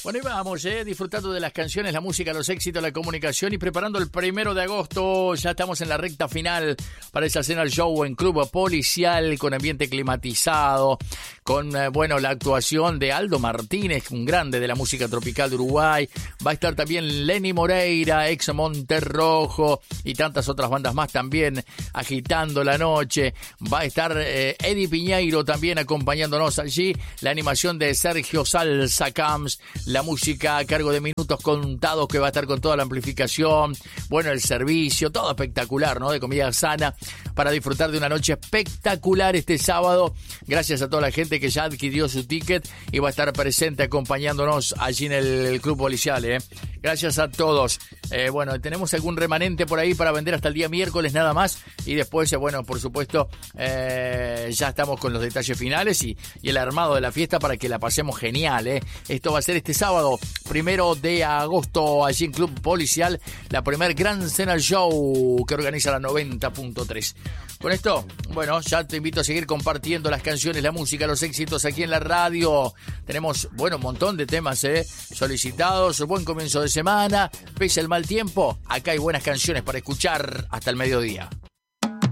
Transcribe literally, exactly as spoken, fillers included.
Bueno, y vamos, eh, disfrutando de las canciones, la música, los éxitos, la comunicación y preparando el primero de agosto. Ya estamos en la recta final para esa cena al show en Club Policial, con ambiente climatizado, con, eh, bueno, la actuación de Aldo Martínez, un grande de la música tropical de Uruguay. Va a estar también Lenny Moreira, ex Monterrojo y tantas otras bandas más también agitando la noche. Va a estar eh, Eddie Piñeiro también acompañándonos allí. La animación de Sergio Salsa Camps. La música a cargo de Minutos Contados, que va a estar con toda la amplificación. Bueno, el servicio, todo espectacular, ¿no? De comida sana para disfrutar de una noche espectacular este sábado. Gracias a toda la gente que ya adquirió su ticket y va a estar presente acompañándonos allí en el, el Club Policial, ¿eh? Gracias a todos. Eh, bueno, tenemos algún remanente por ahí para vender hasta el día miércoles nada más. Y después, eh, bueno, por supuesto, eh, ya estamos con los detalles finales y, y el armado de la fiesta para que la pasemos genial, ¿eh? Esto va a ser este sábado, primero de agosto, allí en Club Policial, la primer gran cena show que organiza la noventa punto tres. Con esto, bueno, ya te invito a seguir compartiendo las canciones, la música, los éxitos aquí en la radio. Tenemos, bueno, un montón de temas, ¿eh? solicitados. Buen comienzo de semana. Pese el mal tiempo, acá hay buenas canciones para escuchar hasta el mediodía.